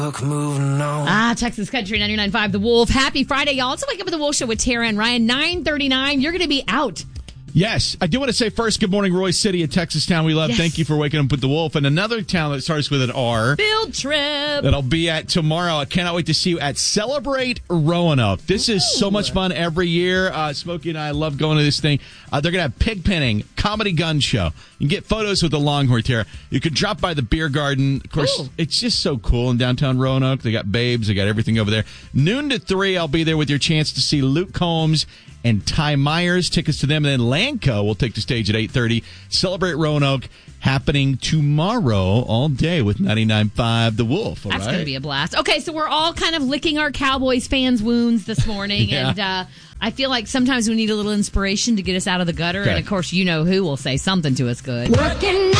Texas Country 99.5 The Wolf. Happy Friday, y'all. It's a Wake Up with the Wolf show with Tara and Ryan. 9:39. You're going to be out. Yes. I do want to say first, good morning, Roy City, a Texas town we love. Yes. Thank you for waking up with the Wolf. And another town that starts with an R. Field trip. That I'll be at tomorrow. I cannot wait to see you at Celebrate Roanoke. This is so much fun every year. Smokey and I love going to this thing. They're going to have pig penning, comedy gun show. You can get photos with the Longhorn Tara. You could drop by the beer garden. Of course, It's just so cool in downtown Roanoke. They got babes. They got everything over there. Noon to 3, I'll be there with your chance to see Luke Combs and Ty Myers. Tickets to them. And then Lanco will take the stage at 8:30. Celebrate Roanoke happening tomorrow all day with 99.5 The Wolf. That's going to be a blast. Okay, so we're all kind of licking our Cowboys fans' wounds this morning. Yeah. And I feel like sometimes we need a little inspiration to get us out of the gutter. Okay. And, of course, you know who will say something to us good. Dolly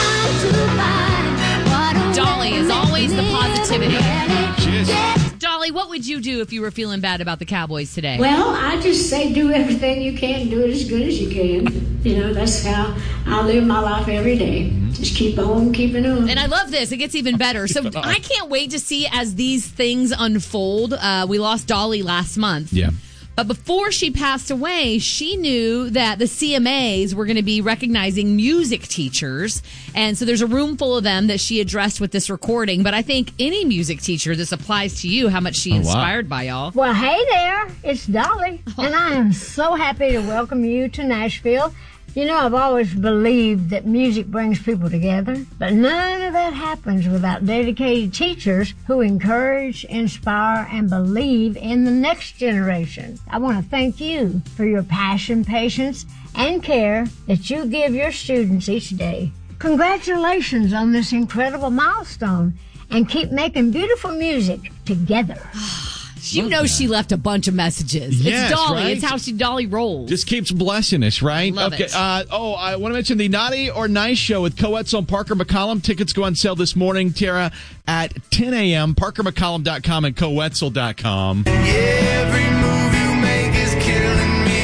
is always the positivity. Cheers. Dolly, what would you do if you were feeling bad about the Cowboys today? Well, I just say do everything you can, do it as good as you can. You know, that's how I live my life every day. Just keep on keeping on. And I love this. It gets even better. So I can't wait to see as these things unfold. We lost Dolly last month. Yeah. But before she passed away, she knew that the CMAs were going to be recognizing music teachers. And so there's a room full of them that she addressed with this recording. But I think any music teacher, this applies to you, how much she inspired by y'all. Well, hey there. It's Dolly. And I am so happy to welcome you to Nashville. You know, I've always believed that music brings people together, but none of that happens without dedicated teachers who encourage, inspire, and believe in the next generation. I want to thank you for your passion, patience, and care that you give your students each day. Congratulations on this incredible milestone, and keep making beautiful music together. You know she left a bunch of messages. Yes, it's Dolly. Right? It's how Dolly rolls. Just keeps blessing us, right? Love it. I want to mention the Naughty or Nice show with co-eds on Parker McCollum. Tickets go on sale this morning, Tara, at 10 a.m. ParkerMcCollum.com and CoEtzel.com. Every move you make is killing me.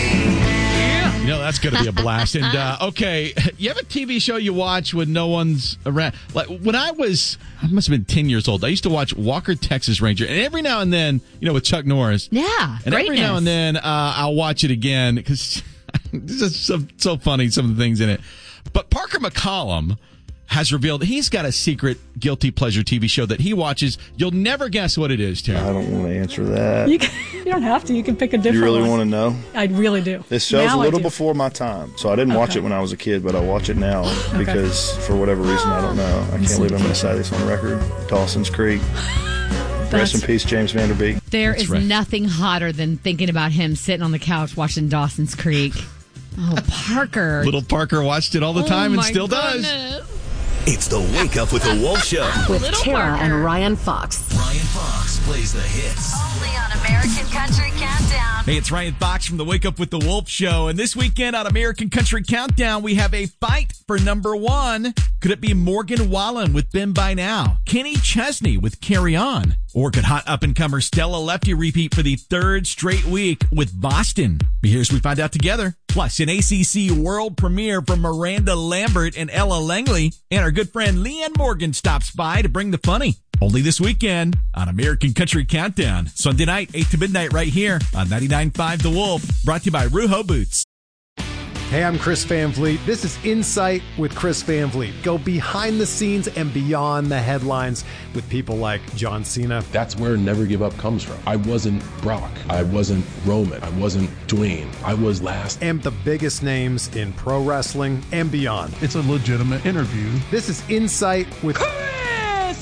You know, that's going to be a blast. And, okay, you have a TV show you watch when no one's around. Like, when I must have been 10 years old, I used to watch Walker, Texas Ranger. And every now and then, you know, with Chuck Norris. Yeah, and every now and then, I'll watch it again because it's just so funny, some of the things in it. But Parker McCollum has revealed he's got a secret guilty pleasure TV show that he watches. You'll never guess what it is, Tara. I don't want to answer that. You don't have to. You can pick a different one. You really want to know? I really do. This show's a little before my time, so I didn't watch it when I was a kid, but I watch it now because for whatever reason, I don't know. I can't believe I'm going to say this on record. Dawson's Creek. Rest in peace, James Van Der Beek. There is nothing hotter than thinking about him sitting on the couch watching Dawson's Creek. Oh, Parker. Little Parker watched it all the time and still does. It's the Wake Up with the Wolf Show. With Tara and Ryan Fox. Ryan Fox plays the hits. Only on American Country Countdown. Hey, it's Ryan Fox from the Wake Up with the Wolf Show. And this weekend on American Country Countdown, we have a fight for number one. Could it be Morgan Wallen with Been By Now? Kenny Chesney with Carry On? Or could hot up-and-comer Stella Lefty repeat for the third straight week with Boston? Here's we find out together. Plus, an ACC world premiere from Miranda Lambert and Ella Langley. And our good friend Leanne Morgan stops by to bring the funny. Only this weekend on American Country Countdown. Sunday night, 8 to midnight right here on 99.5 The Wolf. Brought to you by Ruho Boots. Hey, I'm Chris Van Vliet. This is Insight with Chris Van Vliet. Go behind the scenes and beyond the headlines with people like John Cena. That's where Never Give Up comes from. I wasn't Brock. I wasn't Roman. I wasn't Dwayne. I was last. And the biggest names in pro wrestling and beyond. It's a legitimate interview. This is Insight with Chris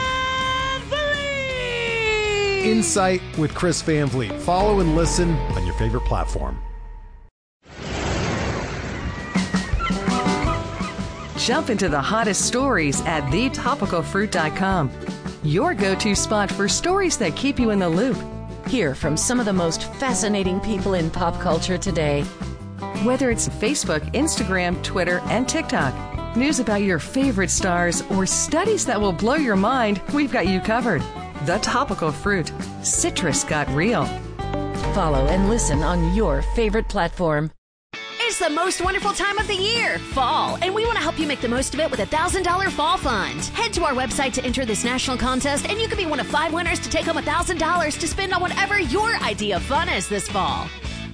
Van Vliet. Insight with Chris Van Vliet. Follow and listen on your favorite platform. Jump into the hottest stories at thetopicalfruit.com. Your go-to spot for stories that keep you in the loop. Hear from some of the most fascinating people in pop culture today. Whether it's Facebook, Instagram, Twitter, and TikTok, news about your favorite stars, or studies that will blow your mind, we've got you covered. The Topical Fruit. Citrus got real. Follow and listen on your favorite platform. It's It's the most wonderful time of the year, fall, and we want to help you make the most of it with a $1,000 fall fund. Head to our website to enter this national contest, and you could be one of 5 winners to take home $1,000 to spend on whatever your idea of fun is this fall.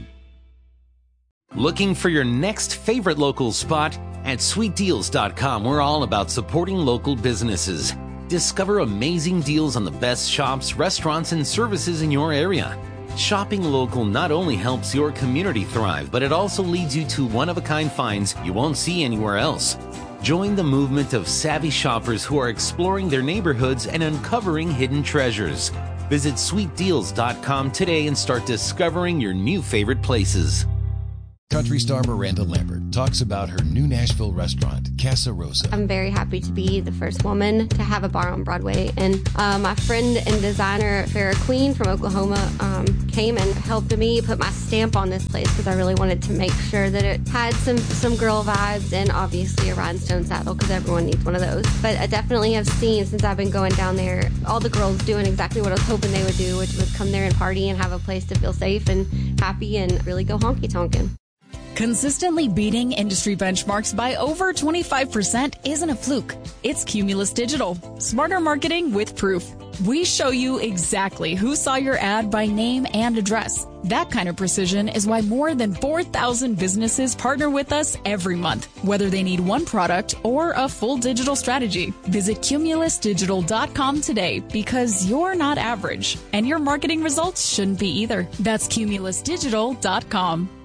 Looking for your next favorite local spot? At sweetdeals.com, we're all about supporting local businesses. Discover amazing deals on the best shops, restaurants, and services in your area. Shopping local not only helps your community thrive, but it also leads you to one-of-a-kind finds you won't see anywhere else. Join the movement of savvy shoppers who are exploring their neighborhoods and uncovering hidden treasures. Visit sweetdeals.com today and start discovering your new favorite places. Country star Miranda Lambert talks about her new Nashville restaurant, Casa Rosa. I'm very happy to be the first woman to have a bar on Broadway. And my friend and designer, Farrah Queen from Oklahoma, came and helped me put my stamp on this place because I really wanted to make sure that it had some girl vibes and obviously a rhinestone saddle because everyone needs one of those. But I definitely have seen, since I've been going down there, all the girls doing exactly what I was hoping they would do, which was come there and party and have a place to feel safe and happy and really go honky-tonkin'. Consistently beating industry benchmarks by over 25% isn't a fluke. It's Cumulus Digital. Smarter marketing with proof. We show you exactly who saw your ad by name and address. That kind of precision is why more than 4,000 businesses partner with us every month, whether they need one product or a full digital strategy. Visit cumulusdigital.com today because you're not average, and your marketing results shouldn't be either. That's cumulusdigital.com.